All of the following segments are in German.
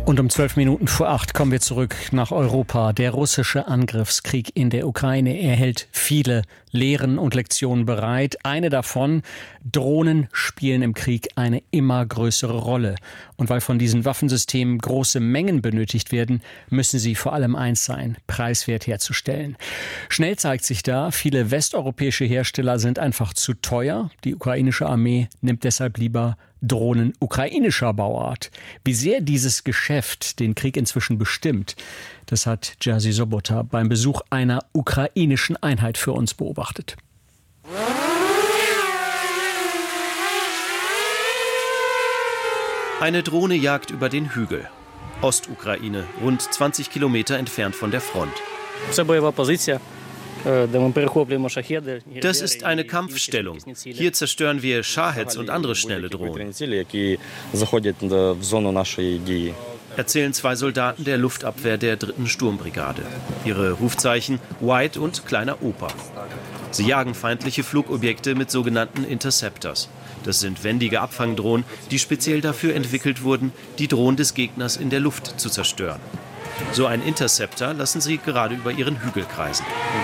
Und um 7:12 kommen wir zurück nach Europa. Der russische Angriffskrieg in der Ukraine, er hält viele Lehren und Lektionen bereit. Eine davon: Drohnen spielen im Krieg eine immer größere Rolle. Und weil von diesen Waffensystemen große Mengen benötigt werden, müssen sie vor allem eins sein: preiswert herzustellen. Schnell zeigt sich da, viele westeuropäische Hersteller sind einfach zu teuer. Die ukrainische Armee nimmt deshalb lieber Drohnen ukrainischer Bauart. Wie sehr dieses Geschäft den Krieg inzwischen bestimmt, das hat Jerzy Sobota beim Besuch einer ukrainischen Einheit für uns beobachtet. Eine Drohne jagt über den Hügel. Ostukraine, rund 20 Kilometer entfernt von der Front. Das ist eine Kampfstellung. Hier zerstören wir Shaheds und andere schnelle Drohnen, erzählen zwei Soldaten der Luftabwehr der 3. Sturmbrigade. Ihre Rufzeichen White und Kleiner Opa. Sie jagen feindliche Flugobjekte mit sogenannten Interceptors. Das sind wendige Abfangdrohnen, die speziell dafür entwickelt wurden, die Drohnen des Gegners in der Luft zu zerstören. So ein Interceptor lassen sie gerade über ihren Hügel kreisen.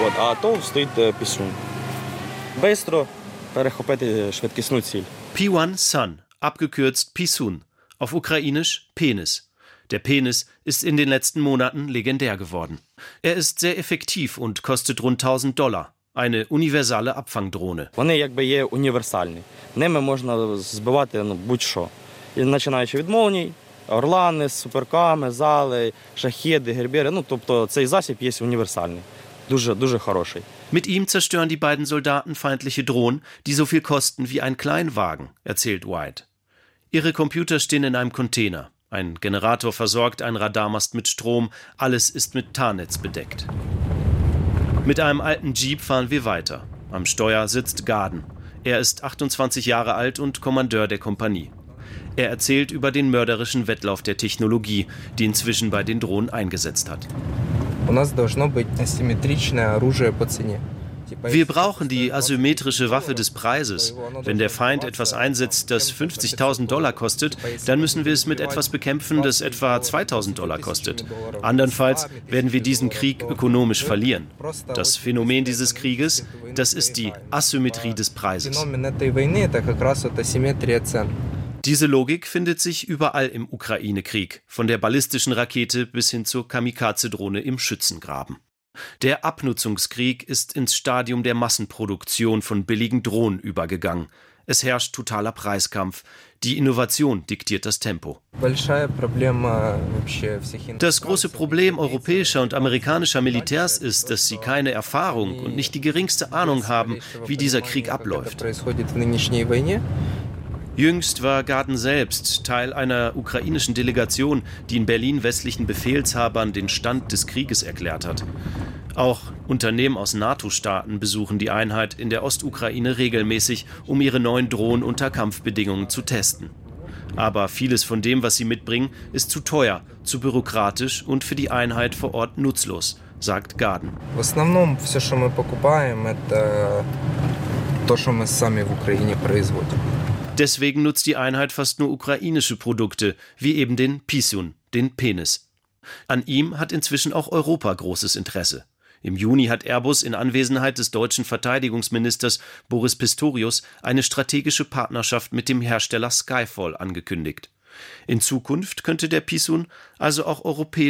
P1 Sun, abgekürzt Pisun, auf ukrainisch Penis. Der Penis ist in den letzten Monaten legendär geworden. Er ist sehr effektiv und kostet rund $1.000. Eine universale Abfangdrohne. Орлани, суперками, зали, шахеди, гербери. Тобто цей засіб є універсальний. Дуже хороший. Mit ihm zerstören die beiden Soldaten feindliche Drohnen, die so viel kosten wie ein Kleinwagen, erzählt White. Ihre Computer stehen in einem Container. Ein Generator versorgt einen Radarmast mit Strom. Alles ist mit Tarnnetz bedeckt. Mit einem alten Jeep fahren wir weiter. Am Steuer sitzt Gaden. Er ist 28 Jahre alt und Kommandeur der Kompanie. Er erzählt über den mörderischen Wettlauf der Technologie, die inzwischen bei den Drohnen eingesetzt hat. Wir brauchen die asymmetrische Waffe des Preises. Wenn der Feind etwas einsetzt, das $50.000 kostet, dann müssen wir es mit etwas bekämpfen, das etwa $2.000 kostet. Andernfalls werden wir diesen Krieg ökonomisch verlieren. Das Phänomen dieses Krieges, das ist die Asymmetrie des Preises. Diese Logik findet sich überall im Ukraine-Krieg, von der ballistischen Rakete bis hin zur Kamikaze-Drohne im Schützengraben. Der Abnutzungskrieg ist ins Stadium der Massenproduktion von billigen Drohnen übergegangen. Es herrscht totaler Preiskampf. Die Innovation diktiert das Tempo. Das große Problem europäischer und amerikanischer Militärs ist, dass sie keine Erfahrung und nicht die geringste Ahnung haben, wie dieser Krieg abläuft. Jüngst war Gaden selbst Teil einer ukrainischen Delegation, die in Berlin westlichen Befehlshabern den Stand des Krieges erklärt hat. Auch Unternehmen aus NATO-Staaten besuchen die Einheit in der Ostukraine regelmäßig, um ihre neuen Drohnen unter Kampfbedingungen zu testen. Aber vieles von dem, was sie mitbringen, ist zu teuer, zu bürokratisch und für die Einheit vor Ort nutzlos, sagt Gaden. Deswegen nutzt die Einheit fast nur ukrainische Produkte, wie eben den Pisun, den Penis. An ihm hat inzwischen auch Europa großes Interesse. Im Juni hat Airbus in Anwesenheit des deutschen Verteidigungsministers Boris Pistorius eine strategische Partnerschaft mit dem Hersteller Skyfall angekündigt. In Zukunft könnte der Pisun also auch europäische